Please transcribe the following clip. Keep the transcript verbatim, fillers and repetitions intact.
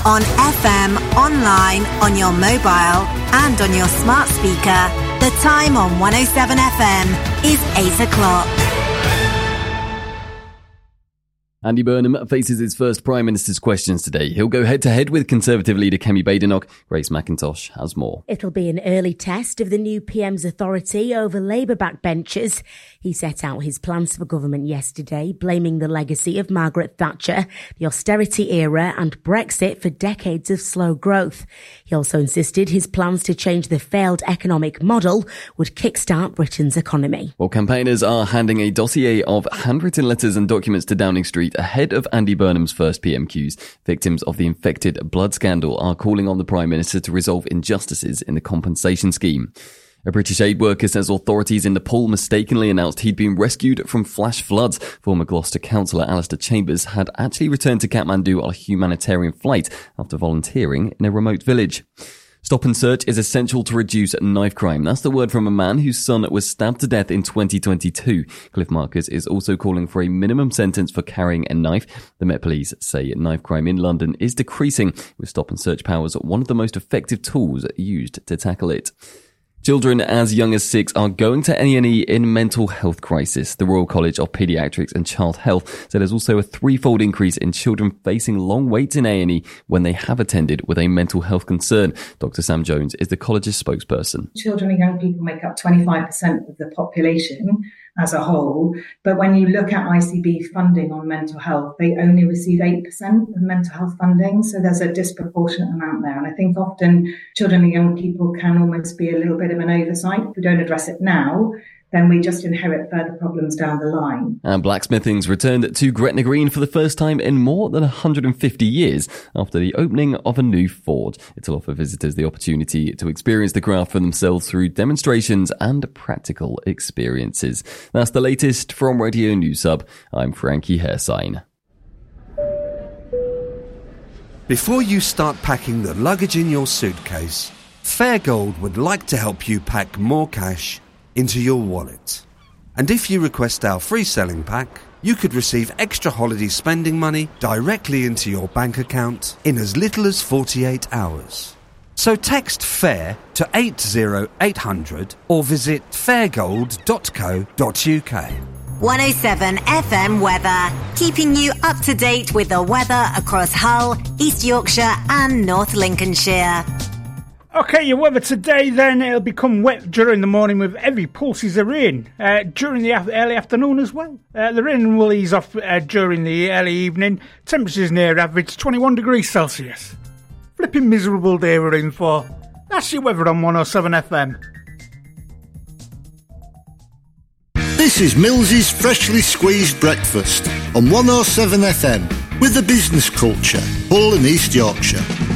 on F M, online, on your mobile and on your smart speaker. The time on one oh seven F M is eight o'clock. Andy Burnham faces his first Prime Minister's questions today. He'll go head-to-head with Conservative leader Kemi Badenoch. Grace McIntosh has more. It'll be an early test of the new P M's authority over Labour backbenchers. He set out his plans for government yesterday, blaming the legacy of Margaret Thatcher, the austerity era and Brexit for decades of slow growth. He also insisted his plans to change the failed economic model would kickstart Britain's economy. Well, campaigners are handing a dossier of handwritten letters and documents to Downing Street ahead of Andy Burnham's first P M Qs. Victims of the infected blood scandal are calling on the Prime Minister to resolve injustices in the compensation scheme. A British aid worker says authorities in Nepal mistakenly announced he'd been rescued from flash floods. Former Gloucester councillor Alistair Chambers had actually returned to Kathmandu on a humanitarian flight after volunteering in a remote village. Stop and search is essential to reduce knife crime. That's the word from a man whose son was stabbed to death in twenty twenty-two. Cliff Marcus is also calling for a minimum sentence for carrying a knife. The Met Police say knife crime in London is decreasing, with stop and search powers one of the most effective tools used to tackle it. Children as young as six are going to A and E in mental health crisis. The Royal College of Paediatrics and Child Health said there's also a threefold increase in children facing long waits in A and E when they have attended with a mental health concern. Doctor Sam Jones is the college's spokesperson. Children and young people make up twenty-five percent of the population as a whole, but when you look at I C B funding on mental health, they only receive eight percent of mental health funding, so there's a disproportionate amount there. And I think often children and young people can almost be a little bit of an oversight. If we don't address it now, then we just inherit further problems down the line. And blacksmithing's returned to Gretna Green for the first time in more than one hundred fifty years after the opening of a new forge. It'll offer visitors the opportunity to experience the craft for themselves through demonstrations and practical experiences. That's the latest from Radio News Hub. I'm Frankie Hairsign. Before you start packing the luggage in your suitcase, Fairgold would like to help you pack more cash into your wallet. And if you request our free selling pack, you could receive extra holiday spending money directly into your bank account in as little as forty-eight hours. So text FAIR to eight zero eight hundred or visit fairgold dot co dot uk. one oh seven F M weather, keeping you up to date with the weather across Hull, East Yorkshire and North Lincolnshire. OK, your weather today then, it'll become wet during the morning with heavy pulses of rain. Uh, during the af- early afternoon as well. Uh, the rain will ease off uh, during the early evening. Temperatures near average twenty-one degrees Celsius. Flipping miserable day we're in for. That's your weather on one oh seven F M. This is Mills's Freshly Squeezed Breakfast on one oh seven F M with the business culture, Hull and East Yorkshire.